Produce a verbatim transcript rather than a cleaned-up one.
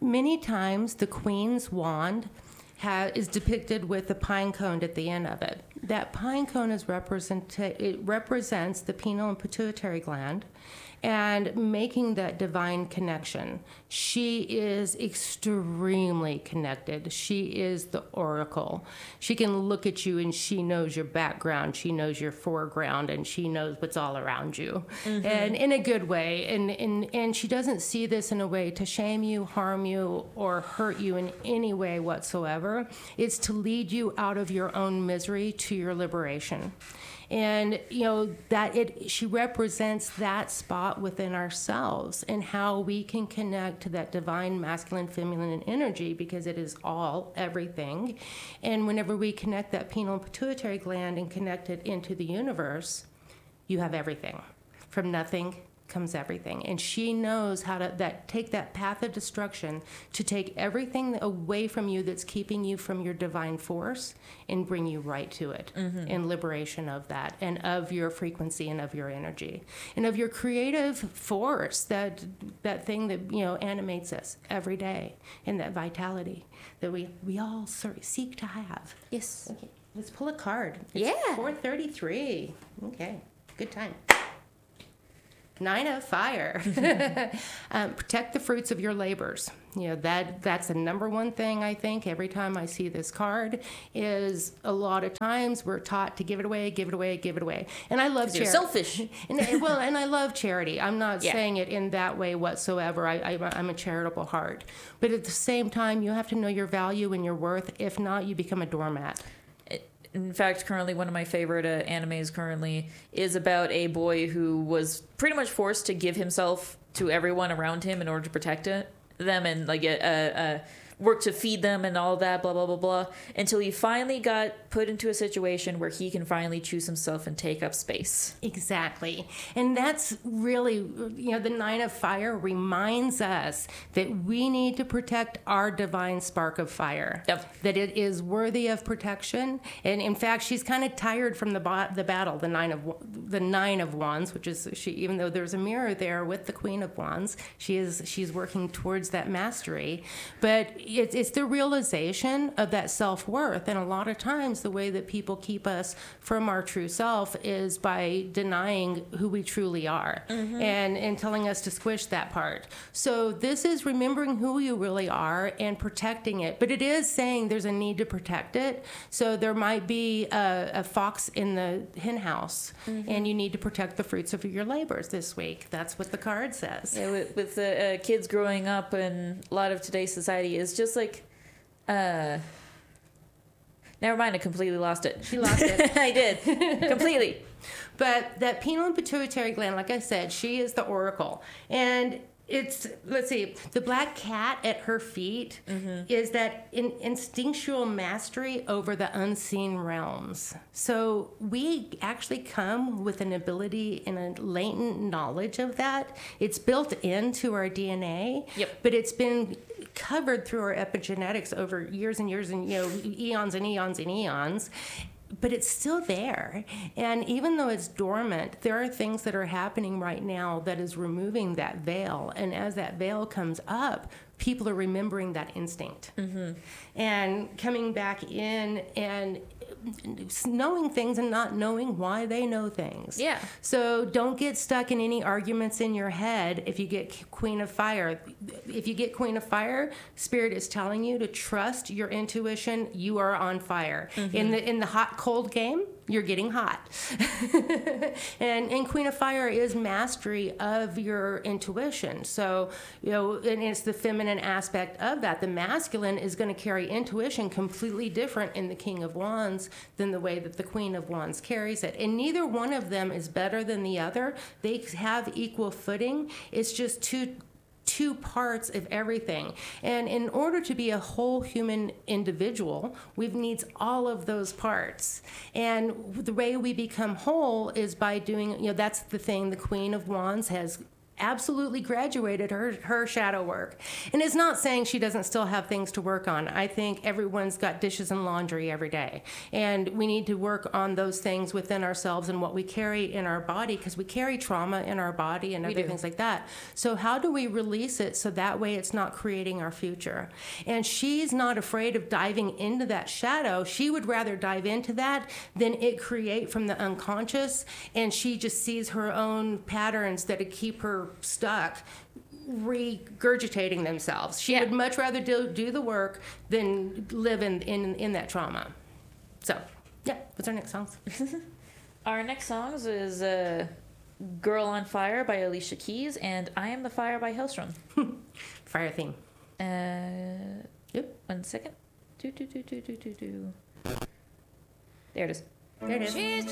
many times the Queen's wand ha- is depicted with a pine cone at the end of it. That pine cone is represent it represents the pineal and pituitary gland, and making that divine connection. She is extremely connected. She is the oracle. She can look at you and she knows your background, she knows your foreground, and she knows what's all around you. Mm-hmm. And in a good way. And, and, and she doesn't see this in a way to shame you, harm you, or hurt you in any way whatsoever. It's to lead you out of your own misery to your liberation. And, you know, that it, she represents that spot within ourselves and how we can connect to that divine masculine, feminine energy, because it is all, everything. And whenever we connect that pineal and pituitary gland and connect it into the universe, you have everything. From nothing comes everything. And she knows how to that take that path of destruction to take everything away from you that's keeping you from your divine force and bring you right to it. Mm-hmm. In liberation of that and of your frequency and of your energy and of your creative force, that that thing that, you know, animates us every day, and that vitality that we we all sort of seek to have. Yes. Okay, let's pull a card. It's yeah. four thirty-three. Okay, good time. Nine of Fire. um, protect the fruits of your labors. You know, that that's the number one thing I think every time I see this card is a lot of times we're taught to give it away, give it away, give it away. And I love charity. You're selfish. and, well, and I love charity. I'm not yeah. saying it in that way whatsoever. I, I, I'm a charitable heart. But at the same time, you have to know your value and your worth. If not, you become a doormat. In fact, currently one of my favorite uh, animes currently is about a boy who was pretty much forced to give himself to everyone around him in order to protect it, them and like uh, uh, work to feed them and all that, blah, blah, blah, blah, until he finally got put into a situation where he can finally choose himself and take up space. Exactly. And that's really, you know, the Nine of Fire reminds us that we need to protect our divine spark of fire. Yep. That it is worthy of protection. And in fact, she's kind of tired from the bo- the battle, the Nine of the Nine of Wands, which is she. Even though there's a mirror there with the Queen of Wands, she is she's working towards that mastery. But it's it's the realization of that self-worth. And a lot of times, the way that people keep us from our true self is by denying who we truly are. Mm-hmm. and and telling us to squish that part. So this is remembering who you really are and protecting it. But it is saying there's a need to protect it. So there might be a, a fox in the hen house, mm-hmm. and you need to protect the fruits of your labors this week. That's what the card says. Yeah, with, with the uh, kids growing up in a lot of today's society, is just like, uh, never mind, I completely lost it. She lost it. I did. Completely. But that pineal and pituitary gland, like I said, she is the oracle. And it's, let's see, the black cat at her feet mm-hmm. is that in, instinctual mastery over the unseen realms. So we actually come with an ability and a latent knowledge of that. It's built into our D N A, yep. but it's been covered through our epigenetics over years and years and, you know, eons and eons and eons. But it's still there. And even though it's dormant, there are things that are happening right now that is removing that veil. And as that veil comes up, people are remembering that instinct. Mm-hmm. And coming back in and knowing things and not knowing why they know things. Yeah. So don't get stuck in any arguments in your head if you get Queen of Fire. If you get Queen of Fire, Spirit is telling you to trust your intuition. You are on fire. Mm-hmm. In the in the hot cold game, you're getting hot. and and Queen of Fire is mastery of your intuition. So, you know, and it's the feminine aspect of that. The masculine is going to carry intuition completely different in the King of Wands than the way that the Queen of Wands carries it. And neither one of them is better than the other. They have equal footing. It's just two two parts of everything. And in order to be a whole human individual, we need all of those parts. And the way we become whole is by doing, you know, that's the thing the Queen of Wands has absolutely graduated her, her shadow work. And it's not saying she doesn't still have things to work on. I think everyone's got dishes and laundry every day. And we need to work on those things within ourselves and what we carry in our body, because we carry trauma in our body and We other do. things like that. So how do we release it so that way it's not creating our future? And she's not afraid of diving into that shadow. She would rather dive into that than it create from the unconscious. And she just sees her own patterns that keep her stuck regurgitating themselves. She Yeah. would much rather do, do the work than live in, in, in that trauma. So, yeah, what's our next song? Our next songs is uh, Girl on Fire by Alicia Keys and I Am the Fire by Hellstrom. Fire theme. Uh, Yep. one second. Do, do, do, do, do, do, do. There it is. There it is. She's